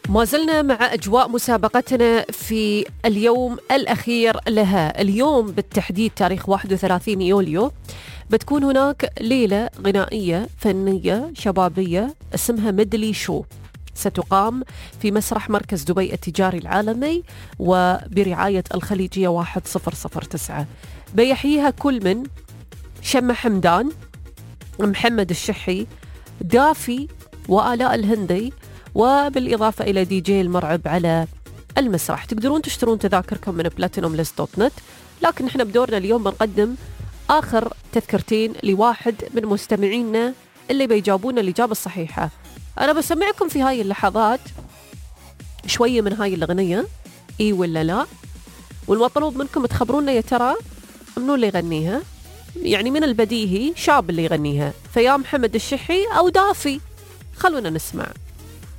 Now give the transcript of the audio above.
ما زلنا مع أجواء مسابقتنا في اليوم الأخير لها. اليوم بالتحديد تاريخ 31 يوليو بتكون هناك ليلة غنائية فنية شبابية اسمها ميدلي شو، ستقام في مسرح مركز دبي التجاري العالمي وبرعاية الخليجية 1009. بيحييها كل من شمة حمدان، محمد الشحي، دافي، وآلاء الهندي، وبالإضافة إلى دي جي المرعب على المسرح. تقدرون تشترون تذاكركم من platinumlist.net، لكن احنا بدورنا اليوم بنقدم آخر تذكرتين لواحد من مستمعينا اللي بيجاوبون الإجابة الصحيحة. أنا بسمعكم في هاي اللحظات شوية من هاي الأغنية، إي ولا لا، والمطلوب منكم تخبرونا يا ترى منو اللي يغنيها، يعني من البديهي شاب اللي يغنيها، فيا محمد الشحي أو دافي. خلونا نسمع.